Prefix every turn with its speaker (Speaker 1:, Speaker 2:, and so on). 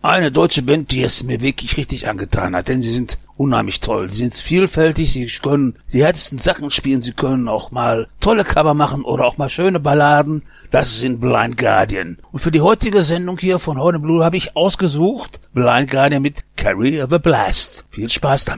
Speaker 1: Eine deutsche Band, die es mir wirklich richtig angetan hat, denn sie sind unheimlich toll. Sie sind vielfältig, sie können die härtesten Sachen spielen, sie können auch mal tolle Cover machen oder auch mal schöne Balladen. Das sind Blind Guardian. Und für die heutige Sendung hier von Horn & Blue habe ich ausgesucht Blind Guardian mit Carry of a Blast. Viel Spaß damit.